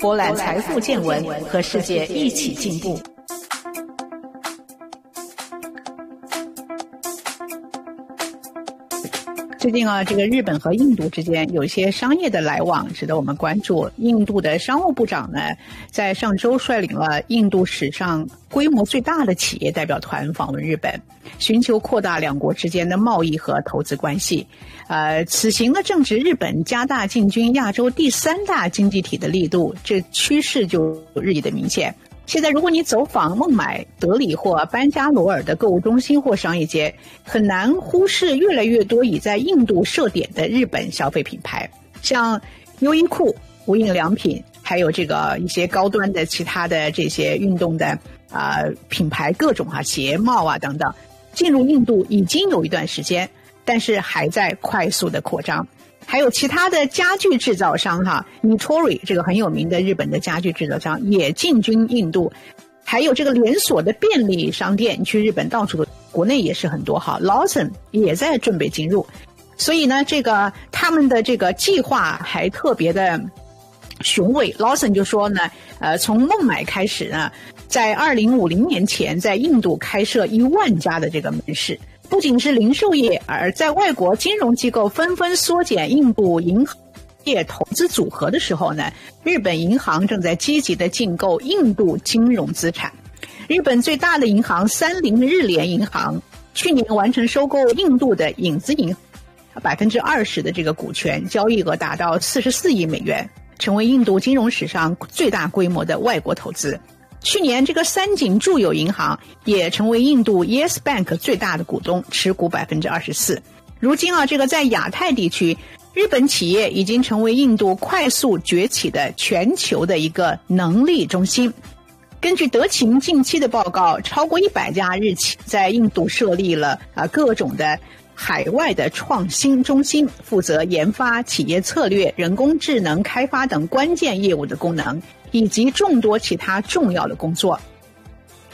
博览财富见闻，和世界一起进步。最近这个日本和印度之间有一些商业的来往值得我们关注。印度的商务部长呢，在上周率领了印度史上规模最大的企业代表团访问日本，寻求扩大两国之间的贸易和投资关系。此行呢正值日本加大进军亚洲第3大经济体的力度，这趋势就日益的明显。现在如果你走访孟买、德里或班加罗尔的购物中心或商业街，很难忽视越来越多已在印度设点的日本消费品牌，像优衣库、无印良品，还有这个一些高端的其他的这些运动的品牌，各种鞋帽等等，进入印度已经有一段时间，但是还在快速的扩张。还有其他的家具制造商Nitori 这个很有名的日本的家具制造商也进军印度，还有这个连锁的便利商店，你去日本到处都，国内也是很多Lawson 也在准备进入。所以呢，这个他们的这个计划还特别的雄伟。Lawson 就说呢，从孟买开始呢，在2050年前在印度开设1万家的这个门市。不仅是零售业，而在外国金融机构纷纷缩减印度银行业投资组合的时候呢，日本银行正在积极的进购印度金融资产。日本最大的银行30日联银行去年完成收购印度的影子银行20%的这个股权，交易额达到44亿美元，成为印度金融史上最大规模的外国投资。去年这个三井住友银行也成为印度 Yes Bank 最大的股东，持股24%。如今这个在亚太地区，日本企业已经成为印度快速崛起的全球的一个能力中心。根据德勤近期的报告，超过100家日企在印度设立了各种的海外的创新中心，负责研发企业策略、人工智能开发等关键业务的功能，以及众多其他重要的工作。